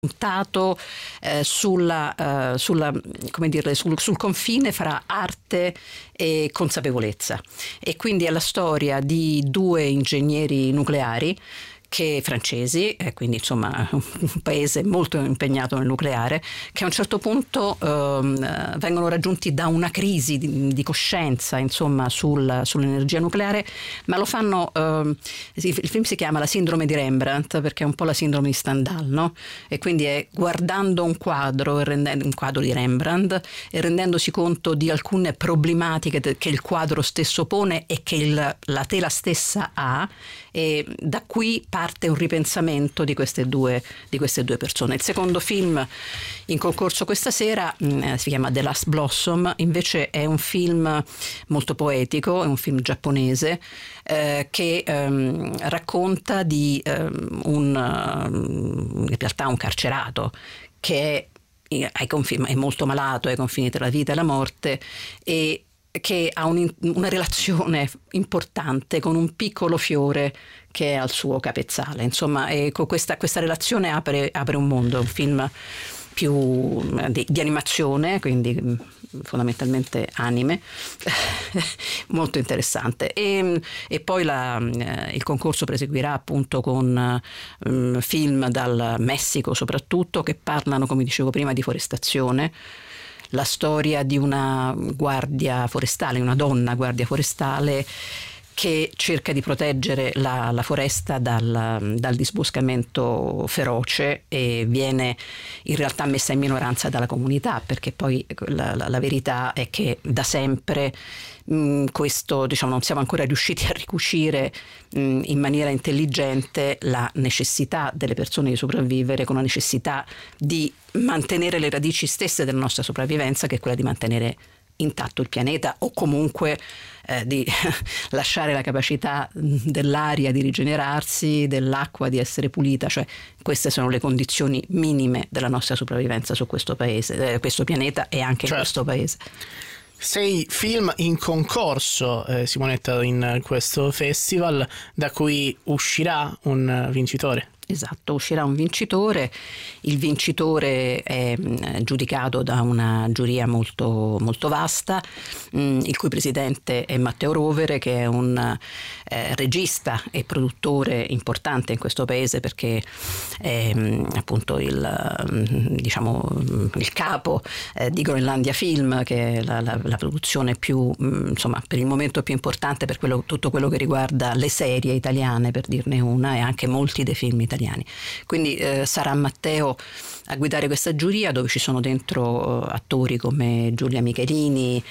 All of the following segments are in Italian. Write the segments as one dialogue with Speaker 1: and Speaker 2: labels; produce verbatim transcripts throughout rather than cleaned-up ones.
Speaker 1: puntato eh, sulla, eh, sulla, come dire, sul, sul confine fra arte e consapevolezza, e quindi è la storia di due ingegneri nucleari che francesi, e quindi insomma un paese molto impegnato nel nucleare, che a un certo punto ehm, vengono raggiunti da una crisi di, di coscienza, insomma, sul, sull'energia nucleare, ma lo fanno, ehm, il film si chiama La sindrome di Rembrandt, perché è un po' la sindrome di Stendhal, no? E quindi è guardando un quadro, e rendendo, un quadro di Rembrandt, e rendendosi conto di alcune problematiche che il quadro stesso pone e che il, la tela stessa ha, e da qui parte un ripensamento di queste due, di queste due persone. Il secondo film in concorso questa sera mh, si chiama The Last Blossom, invece è un film molto poetico, è un film giapponese eh, che ehm, racconta di ehm, un, in realtà un carcerato che è, ai confini, è molto malato, ai confini tra la vita e la morte, e che ha un, una relazione importante con un piccolo fiore che è al suo capezzale. Insomma, e con questa, questa relazione apre, apre un mondo, un film più di, di animazione, quindi fondamentalmente anime, molto interessante. E, e poi la, il concorso proseguirà appunto con um, film dal Messico soprattutto, che parlano, come dicevo prima, di forestazione. La storia di una guardia forestale, una donna guardia forestale che cerca di proteggere la, la foresta dal, dal disboscamento feroce, e viene in realtà messa in minoranza dalla comunità, perché poi la, la, la verità è che da sempre mh, questo, diciamo, non siamo ancora riusciti a ricucire mh, in maniera intelligente la necessità delle persone di sopravvivere con la necessità di mantenere le radici stesse della nostra sopravvivenza, che è quella di mantenere intatto il pianeta, o comunque eh, di lasciare la capacità dell'aria di rigenerarsi, dell'acqua di essere pulita. Cioè, queste sono le condizioni minime della nostra sopravvivenza su questo paese, eh, questo pianeta, e anche certo. in questo paese.
Speaker 2: Sei film in concorso, eh, Simonetta, in questo festival, da cui uscirà un vincitore.
Speaker 1: Esatto, uscirà un vincitore. Il vincitore è mh, giudicato da una giuria molto, molto vasta, mh, il cui presidente è Matteo Rovere, che è un eh, regista e produttore importante in questo paese, perché è mh, appunto il, mh, diciamo, mh, il capo eh, di Groenlandia Film, che è la, la, la produzione più, mh, insomma, per il momento più importante per quello, tutto quello che riguarda le serie italiane, per dirne una, e anche molti dei film italiani. Quindi eh, sarà Matteo a guidare questa giuria, dove ci sono dentro eh, attori come Giulia Michelini,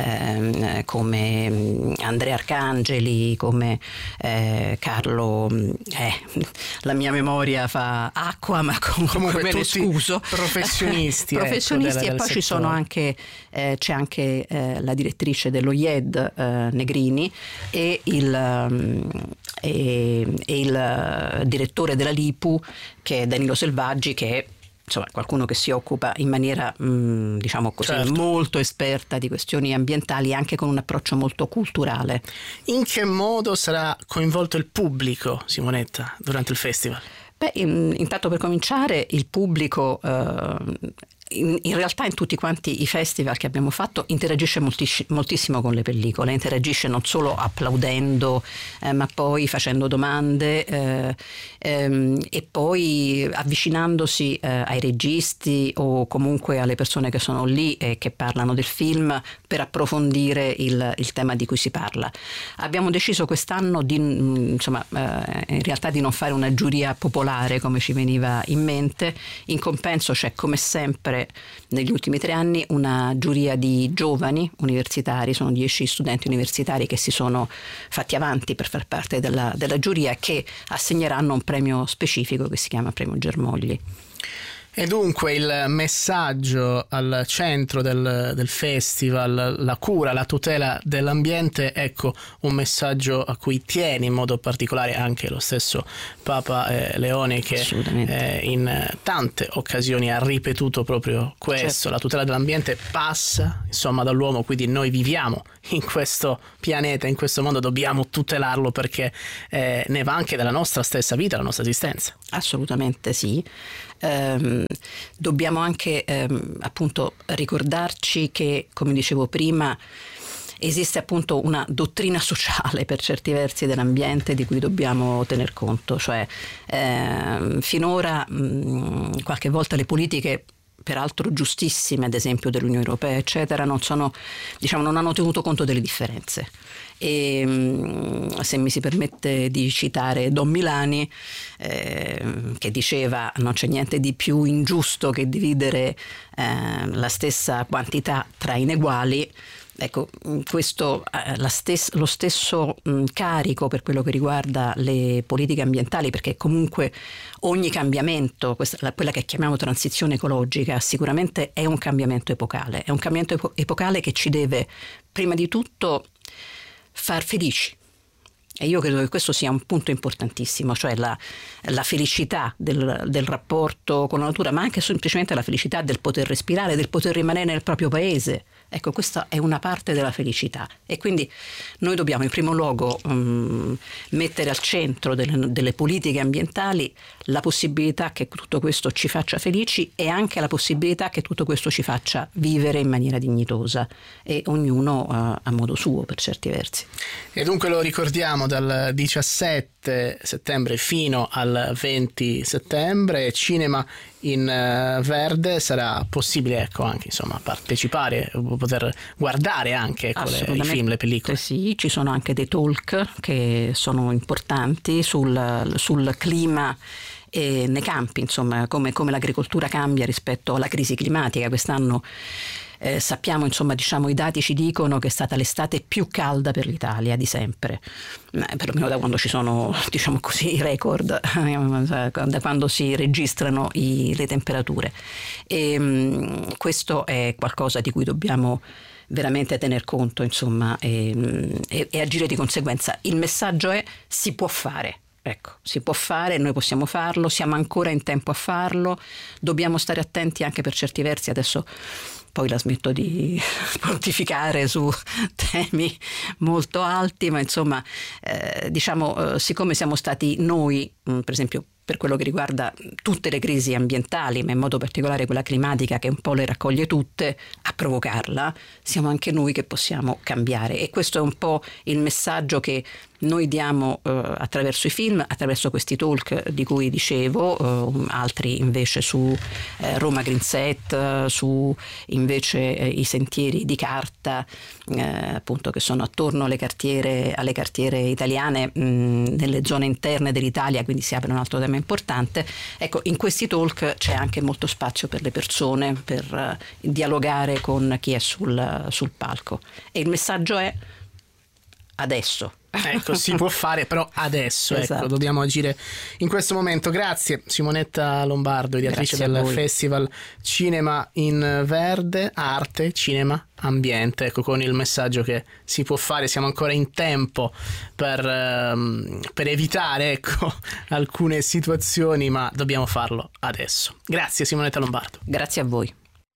Speaker 1: eh, come Andrea Arcangeli, come eh, Carlo, eh, la mia memoria fa acqua, ma comunque, comunque me ne scuso.
Speaker 2: Professionisti.
Speaker 1: Professionisti
Speaker 2: ecco,
Speaker 1: e poi ci sono anche, eh, c'è anche eh, la direttrice dello I E D, eh, Negrini, e il, um, e, e il direttore della L I P U, che è Danilo Selvaggi, che è, insomma, qualcuno che si occupa in maniera mh, diciamo così, certo. molto esperta di questioni ambientali, anche con un approccio molto culturale.
Speaker 2: In che modo sarà coinvolto il pubblico, Simonetta, durante il festival?
Speaker 1: Beh, in, intanto, per cominciare, il pubblico eh, in, in realtà in tutti quanti i festival che abbiamo fatto interagisce moltiss- moltissimo con le pellicole, interagisce non solo applaudendo, eh, ma poi facendo domande, eh, ehm, e poi avvicinandosi eh, ai registi o comunque alle persone che sono lì e che parlano del film, per approfondire il, il tema di cui si parla. Abbiamo deciso quest'anno di, insomma, eh, in realtà di non fare una giuria popolare come ci veniva in mente. In compenso c'è, come sempre negli ultimi tre anni, una giuria di giovani universitari, sono dieci studenti universitari che si sono fatti avanti per far parte della, della giuria, che assegneranno un premio specifico che si chiama Premio Germogli.
Speaker 2: E dunque il messaggio al centro del, del festival, la cura, la tutela dell'ambiente, ecco un messaggio a cui tiene in modo particolare anche lo stesso Papa eh, Leone, che eh, in tante occasioni ha ripetuto proprio questo. Certo. La tutela dell'ambiente passa insomma dall'uomo, quindi noi viviamo in questo pianeta, in questo mondo, dobbiamo tutelarlo, perché eh, ne va anche della nostra stessa vita, la nostra esistenza.
Speaker 1: Assolutamente sì. ehm, dobbiamo anche ehm, appunto ricordarci che, come dicevo prima, esiste appunto una dottrina sociale per certi versi dell'ambiente di cui dobbiamo tener conto, cioè ehm, finora mh, qualche volta le politiche, peraltro giustissime, ad esempio dell'Unione Europea, eccetera, non sono, diciamo, non hanno tenuto conto delle differenze. E se mi si permette di citare Don Milani, eh, che diceva: non c'è niente di più ingiusto che dividere eh, la stessa quantità tra ineguali. Ecco, questo, eh, la stes- lo stesso mh, carico per quello che riguarda le politiche ambientali, perché comunque ogni cambiamento, questa, la, quella che chiamiamo transizione ecologica, sicuramente è un cambiamento epocale, è un cambiamento epo- epocale che ci deve prima di tutto far felici. E io credo che questo sia un punto importantissimo, cioè la, la felicità del, del rapporto con la natura, ma anche semplicemente la felicità del poter respirare, del poter rimanere nel proprio paese. Ecco, questa è una parte della felicità, e quindi noi dobbiamo in primo luogo um, mettere al centro delle, delle politiche ambientali la possibilità che tutto questo ci faccia felici, e anche la possibilità che tutto questo ci faccia vivere in maniera dignitosa, e ognuno uh, a modo suo, per certi versi.
Speaker 2: E dunque lo ricordiamo, dal diciassette settembre fino al venti settembre, Cinema in uh, Verde. Sarà possibile, ecco, anche insomma partecipare, poter guardare anche, ecco, le, i film, le pellicole.
Speaker 1: Sì, ci sono anche dei talk che sono importanti sul, sul clima e nei campi, insomma, come, come l'agricoltura cambia rispetto alla crisi climatica. Quest'anno Eh, sappiamo, insomma, diciamo, i dati ci dicono che è stata l'estate più calda per l'Italia di sempre, eh, perlomeno da quando ci sono, diciamo così, i record, eh, da quando si registrano i, le temperature. E, mh, questo è qualcosa di cui dobbiamo veramente tener conto, insomma, e, e, e agire di conseguenza. Il messaggio è: si può fare. Ecco, si può fare, noi possiamo farlo, siamo ancora in tempo a farlo, dobbiamo stare attenti anche per certi versi. Adesso poi la smetto di pontificare su temi molto alti, ma insomma, eh, diciamo, eh, siccome siamo stati noi, mh, per esempio, per quello che riguarda tutte le crisi ambientali, ma in modo particolare quella climatica che un po' le raccoglie tutte, a provocarla, siamo anche noi che possiamo cambiare. E questo è un po' il messaggio che noi diamo eh, attraverso i film, attraverso questi talk di cui dicevo, eh, altri invece su eh, Roma Green Set, eh, su invece eh, i sentieri di carta, eh, appunto, che sono attorno alle cartiere, alle cartiere italiane, mh, nelle zone interne dell'Italia, quindi si apre un altro tema importante. Ecco, in questi talk c'è anche molto spazio per le persone, per uh, dialogare con chi è sul, sul palco, e il messaggio è: adesso.
Speaker 2: Ecco, si può fare, però adesso,
Speaker 1: esatto.
Speaker 2: Ecco, dobbiamo agire in questo momento. Grazie Simonetta Lombardo, ideatrice del Festival Cinema in Verde, arte, cinema, ambiente, ecco, con il messaggio che si può fare, siamo ancora in tempo per, um, per evitare, ecco, alcune situazioni, ma dobbiamo farlo adesso. Grazie Simonetta Lombardo.
Speaker 1: Grazie a voi.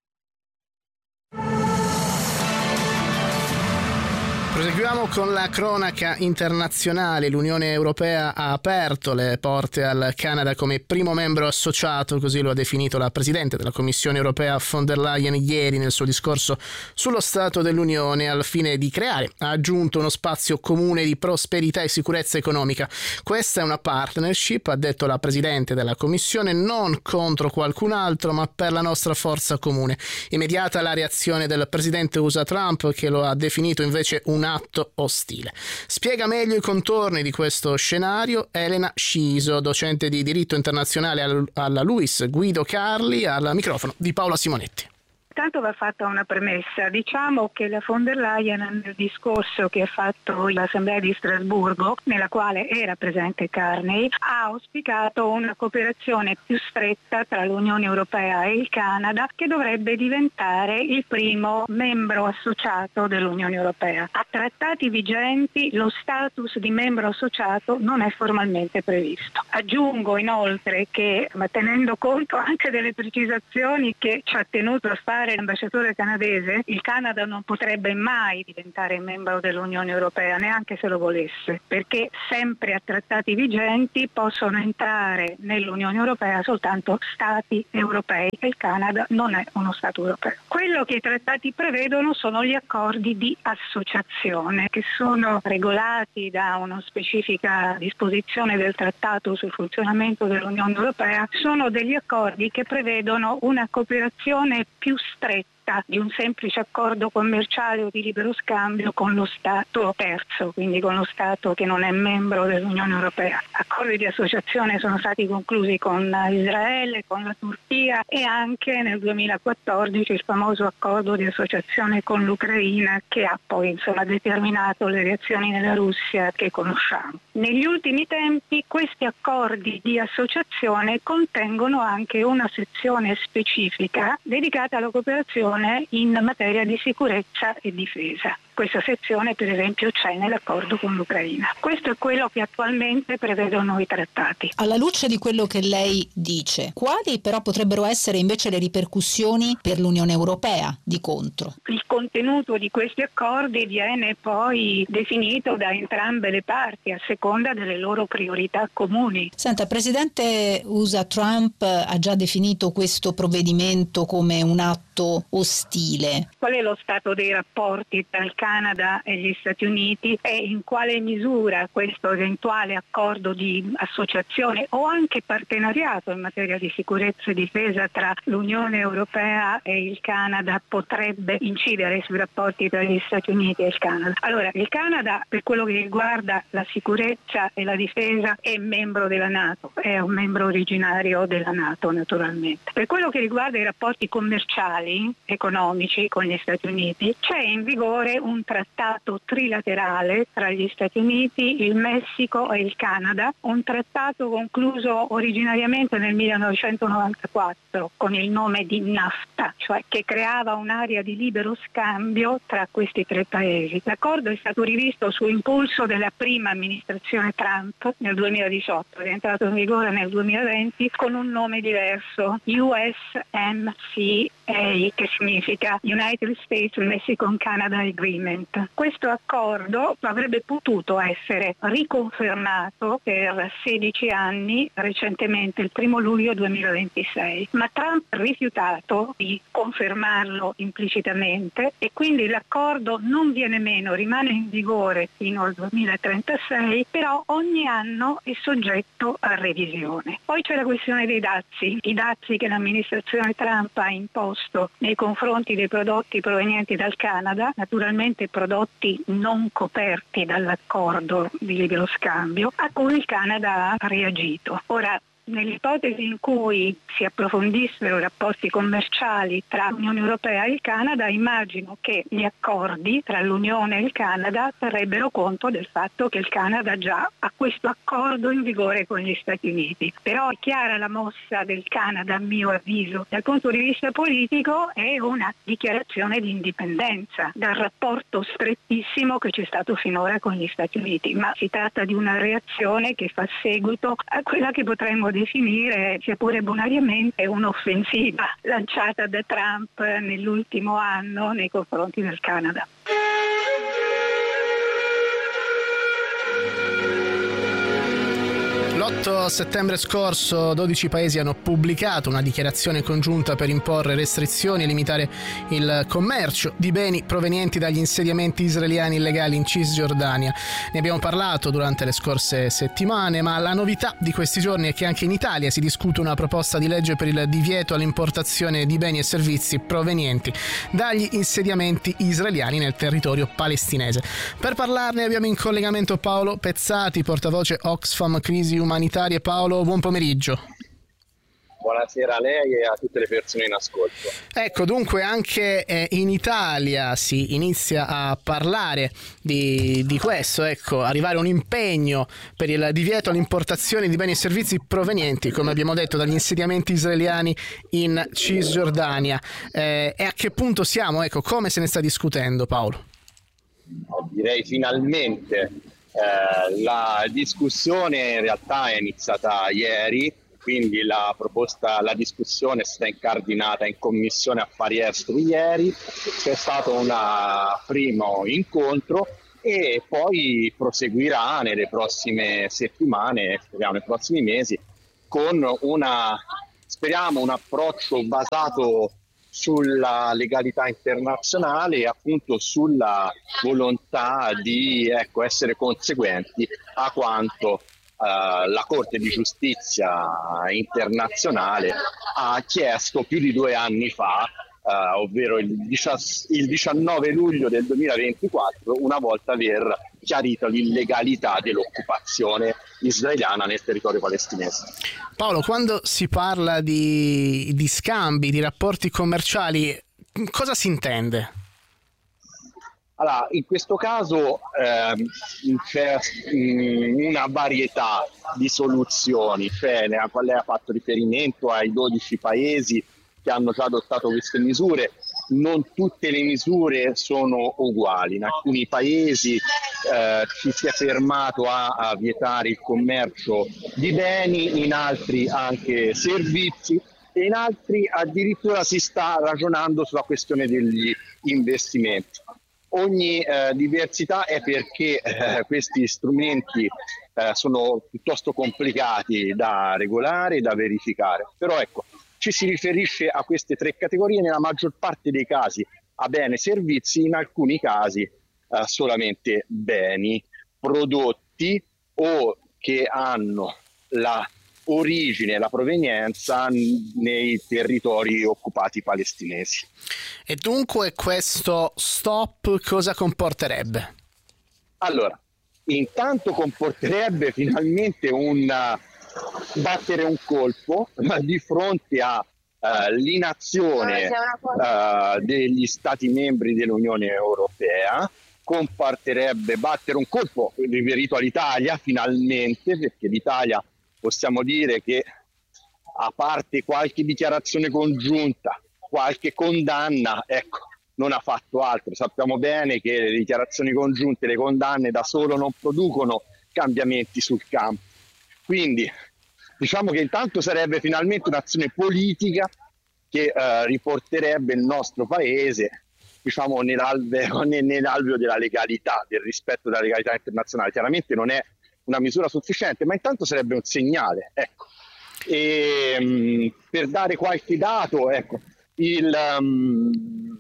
Speaker 2: Proseguiamo con la cronaca internazionale. L'Unione Europea ha aperto le porte al Canada come primo membro associato, così lo ha definito la Presidente della Commissione Europea von der Leyen ieri nel suo discorso sullo Stato dell'Unione, al fine di creare, ha aggiunto, uno spazio comune di prosperità e sicurezza economica. Questa è una partnership, ha detto la Presidente della Commissione, non contro qualcun altro, ma per la nostra forza comune. Immediata la reazione del Presidente U S A Trump, che lo ha definito invece un atto ostile. Spiega meglio i contorni di questo scenario Elena Sciso, docente di diritto internazionale alla LUISS Guido Carli, al microfono di Paola Simonetti.
Speaker 3: Tanto va fatta una premessa. Diciamo che la von der Leyen, nel discorso che ha fatto l'Assemblea di Strasburgo, nella quale era presente Carney, ha auspicato una cooperazione più stretta tra l'Unione Europea e il Canada, che dovrebbe diventare il primo membro associato dell'Unione Europea. A trattati vigenti lo status di membro associato non è formalmente previsto. Aggiungo inoltre che, ma tenendo conto anche delle precisazioni che ci ha tenuto a fare citare l'ambasciatore canadese, il Canada non potrebbe mai diventare membro dell'Unione Europea, neanche se lo volesse, perché sempre a trattati vigenti possono entrare nell'Unione Europea soltanto Stati europei e il Canada non è uno Stato europeo. Quello che i trattati prevedono sono gli accordi di associazione, che sono regolati da una specifica disposizione del Trattato sul funzionamento dell'Unione Europea. Sono degli accordi che prevedono una cooperazione più stretta di un semplice accordo commerciale o di libero scambio con lo Stato terzo, quindi con lo Stato che non è membro dell'Unione Europea. Accordi di associazione sono stati conclusi con Israele, con la Turchia e anche nel duemilaquattordici il famoso accordo di associazione con l'Ucraina, che ha poi insomma determinato le reazioni nella Russia che conosciamo. Negli ultimi tempi questi accordi di associazione contengono anche una sezione specifica dedicata alla cooperazione in materia di sicurezza e difesa. Questa sezione per esempio c'è nell'accordo con l'Ucraina. Questo è quello che attualmente prevedono i trattati.
Speaker 4: Alla luce di quello che lei dice, quali però potrebbero essere invece le ripercussioni per l'Unione Europea di contro?
Speaker 3: Il contenuto di questi accordi viene poi definito da entrambe le parti a seconda delle loro priorità comuni.
Speaker 4: Senta, il presidente U S A Trump ha già definito questo provvedimento come un atto ostile.
Speaker 3: Qual è lo stato dei rapporti tra il Canada e gli Stati Uniti e in quale misura questo eventuale accordo di associazione o anche partenariato in materia di sicurezza e difesa tra l'Unione Europea e il Canada potrebbe incidere sui rapporti tra gli Stati Uniti e il Canada? Allora, il Canada, per quello che riguarda la sicurezza e la difesa, è membro della NATO, è un membro originario della NATO naturalmente. Per quello che riguarda i rapporti commerciali, economici con gli Stati Uniti, c'è in vigore un un trattato trilaterale tra gli Stati Uniti, il Messico e il Canada, un trattato concluso originariamente nel millenovecentonovantaquattro con il nome di NAFTA, cioè che creava un'area di libero scambio tra questi tre paesi. L'accordo è stato rivisto su impulso della prima amministrazione Trump nel duemiladiciotto, è entrato in vigore nel duemilaventi con un nome diverso, U S M C A, che significa United States Mexico Canada Agreement. Questo accordo avrebbe potuto essere riconfermato per sedici anni recentemente, il primo luglio duemilaventisei, ma Trump ha rifiutato di confermarlo implicitamente e quindi l'accordo non viene meno, rimane in vigore fino al duemilatrentasei, però ogni anno è soggetto a revisione. Poi c'è la questione dei dazi, i dazi che l'amministrazione Trump ha imposto nei confronti dei prodotti provenienti dal Canada, naturalmente prodotti non coperti dall'accordo di libero scambio, a cui il Canada ha reagito. Ora, nell'ipotesi in cui si approfondissero i rapporti commerciali tra l'Unione Europea e il Canada, immagino che gli accordi tra l'Unione e il Canada terrebbero conto del fatto che il Canada già ha questo accordo in vigore con gli Stati Uniti. Però è chiara la mossa del Canada, a mio avviso. Dal punto di vista politico è una dichiarazione di indipendenza dal rapporto strettissimo che c'è stato finora con gli Stati Uniti, ma si tratta di una reazione che fa seguito a quella che potremmo definire, sia pure bonariamente, un'offensiva lanciata da Trump nell'ultimo anno nei confronti del Canada.
Speaker 2: L'otto settembre scorso dodici paesi hanno pubblicato una dichiarazione congiunta per imporre restrizioni e limitare il commercio di beni provenienti dagli insediamenti israeliani illegali in Cisgiordania. Ne abbiamo parlato durante le scorse settimane, ma la novità di questi giorni è che anche in Italia si discute una proposta di legge per il divieto all'importazione di beni e servizi provenienti dagli insediamenti israeliani nel territorio palestinese. Per parlarne abbiamo in collegamento Paolo Pezzati, portavoce Oxfam Crisi Umanitarie. Paolo, buon pomeriggio.
Speaker 5: Buonasera a lei e a tutte le persone in ascolto.
Speaker 2: Ecco, dunque anche eh, in Italia si inizia a parlare di, di questo, ecco, arrivare a un impegno per il divieto all'importazione di beni e servizi provenienti, come abbiamo detto, dagli insediamenti israeliani in Cisgiordania. Eh, e a che punto siamo? Ecco, come se ne sta discutendo, Paolo?
Speaker 5: Direi finalmente. Eh, la discussione in realtà è iniziata ieri quindi la proposta, la discussione è stata incardinata in Commissione Affari Esteri ieri, c'è stato un primo incontro e poi proseguirà nelle prossime settimane, speriamo nei prossimi mesi, con una, speriamo, un approccio basato sulla legalità internazionale e appunto sulla volontà di ecco, essere conseguenti a quanto Uh, la Corte di Giustizia internazionale ha chiesto più di due anni fa, uh, ovvero il, il diciannove luglio del duemilaventiquattro, una volta aver chiarito l'illegalità dell'occupazione israeliana nel territorio palestinese.
Speaker 2: Paolo, quando si parla di, di scambi, di rapporti commerciali, cosa si intende?
Speaker 5: Allora, in questo caso ehm, c'è mh, una varietà di soluzioni, cioè lei ha fatto riferimento ai dodici paesi che hanno già adottato queste misure. Non tutte le misure sono uguali, in alcuni paesi eh, ci si è fermato a, a vietare il commercio di beni, in altri anche servizi e in altri addirittura si sta ragionando sulla questione degli investimenti. Ogni eh, diversità è perché eh, questi strumenti eh, sono piuttosto complicati da regolare e da verificare. Però ecco, ci si riferisce a queste tre categorie nella maggior parte dei casi a beni e servizi, in alcuni casi eh, solamente beni, prodotti o che hanno la origine, la provenienza nei territori occupati palestinesi.
Speaker 2: E dunque questo stop cosa comporterebbe?
Speaker 5: Allora, intanto comporterebbe finalmente un battere un colpo di fronte all'inazione uh, degli Stati membri dell'Unione Europea, comporterebbe battere un colpo riferito all'Italia finalmente, perché l'Italia possiamo dire che, a parte qualche dichiarazione congiunta, qualche condanna, ecco, non ha fatto altro. Sappiamo bene che le dichiarazioni congiunte, le condanne da solo non producono cambiamenti sul campo. Quindi diciamo che intanto sarebbe finalmente un'azione politica che eh, riporterebbe il nostro paese, diciamo, nell'alveo, nell'alveo della legalità, del rispetto della legalità internazionale. Chiaramente non è una misura sufficiente, ma intanto sarebbe un segnale, ecco. E, um, per dare qualche dato, ecco, il, um,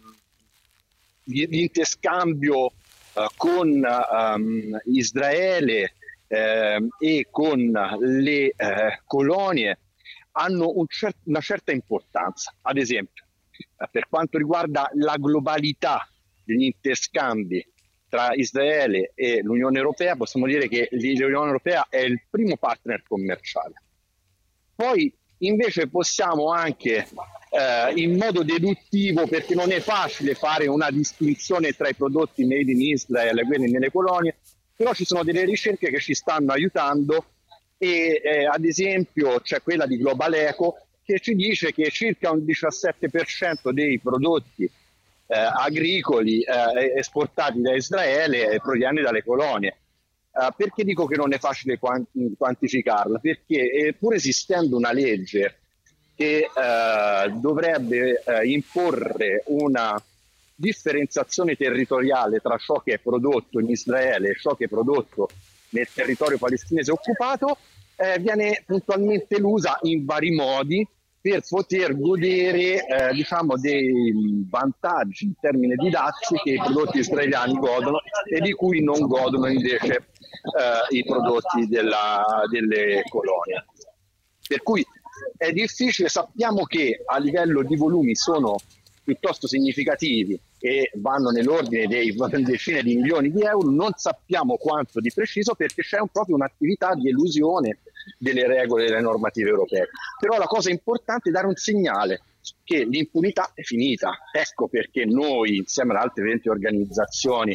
Speaker 5: l'interscambio uh, con um, Israele uh, e con le uh, colonie hanno un cer- una certa importanza. Ad esempio, uh, per quanto riguarda la globalità degli interscambi tra Israele e l'Unione Europea, possiamo dire che l'Unione Europea è il primo partner commerciale. Poi invece possiamo anche, eh, in modo deduttivo, perché non è facile fare una distinzione tra i prodotti made in Israel e quelli nelle colonie, però ci sono delle ricerche che ci stanno aiutando e eh, ad esempio c'è quella di Global Eco che ci dice che circa un diciassette per cento dei prodotti Eh, agricoli eh, esportati da Israele proviene dalle colonie. Eh, perché dico che non è facile quanti- quantificarla? Perché eh, pur esistendo una legge che eh, dovrebbe eh, imporre una differenziazione territoriale tra ciò che è prodotto in Israele e ciò che è prodotto nel territorio palestinese occupato, eh, viene puntualmente elusa in vari modi per poter godere eh, diciamo dei vantaggi in termini di dazi che i prodotti israeliani godono e di cui non godono invece eh, i prodotti della, delle colonie. Per cui è difficile, sappiamo che a livello di volumi sono piuttosto significativi e vanno nell'ordine dei decine di milioni di euro, non sappiamo quanto di preciso perché c'è un, proprio un'attività di elusione delle regole e delle normative europee. Però la cosa importante è dare un segnale che l'impunità è finita. Ecco perché noi, insieme ad altre venti organizzazioni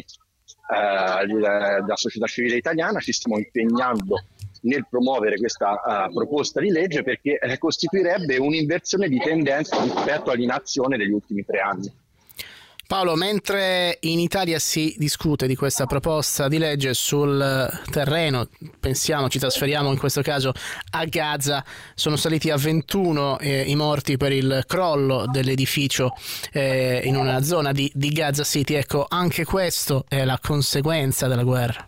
Speaker 5: eh, della società civile italiana, ci stiamo impegnando nel promuovere questa uh, proposta di legge, perché eh, costituirebbe un'inversione di tendenza rispetto all'inazione degli ultimi tre anni.
Speaker 2: Paolo, mentre in Italia si discute di questa proposta di legge, sul terreno, pensiamo, ci trasferiamo in questo caso a Gaza, sono saliti a ventuno eh, i morti per il crollo dell'edificio eh, in una zona di, di Gaza City. Ecco, anche questo è la conseguenza della guerra.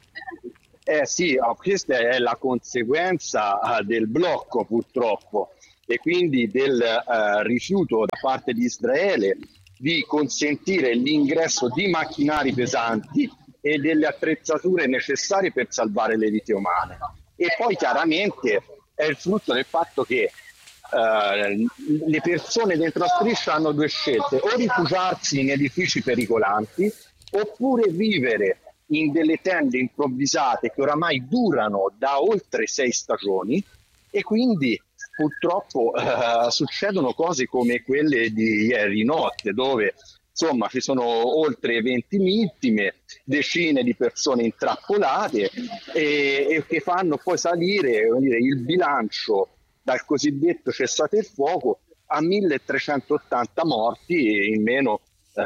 Speaker 5: Eh sì, questa è la conseguenza del blocco, purtroppo, e quindi del eh, rifiuto da parte di Israele di consentire l'ingresso di macchinari pesanti e delle attrezzature necessarie per salvare le vite umane. E poi chiaramente è il frutto del fatto che eh, le persone dentro la striscia hanno due scelte: o rifugiarsi in edifici pericolanti oppure vivere in delle tende improvvisate che oramai durano da oltre sei stagioni, e quindi purtroppo uh, succedono cose come quelle di ieri notte, dove insomma ci sono oltre venti vittime, decine di persone intrappolate e, e che fanno poi salire dire, il bilancio dal cosiddetto cessate il fuoco a milletrecentottanta morti in meno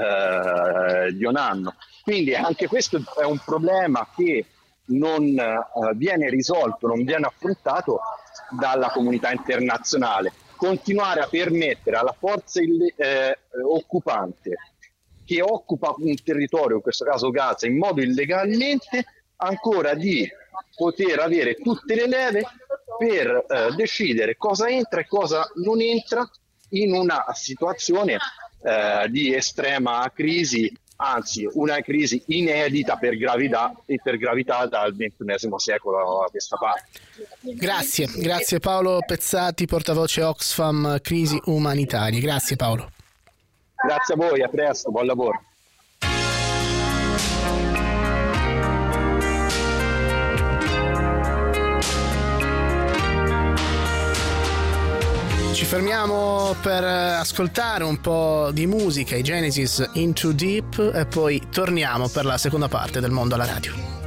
Speaker 5: uh, di un anno. Quindi anche questo è un problema che non uh, viene risolto, non viene affrontato dalla comunità internazionale. Continuare a permettere alla forza ille- eh, occupante che occupa un territorio, in questo caso Gaza, in modo illegalmente, ancora di poter avere tutte le leve per eh, decidere cosa entra e cosa non entra in una situazione eh, di estrema crisi, anzi una crisi inedita per gravità e per gravità dal ventunesimo secolo a questa parte.
Speaker 2: Grazie, grazie Paolo Pezzati, portavoce Oxfam Crisi Umanitarie. Grazie Paolo.
Speaker 5: Grazie a voi, a presto, buon lavoro.
Speaker 2: Ci fermiamo per ascoltare un po' di musica, i Genesis In Too Deep, e poi torniamo per la seconda parte del Mondo alla Radio.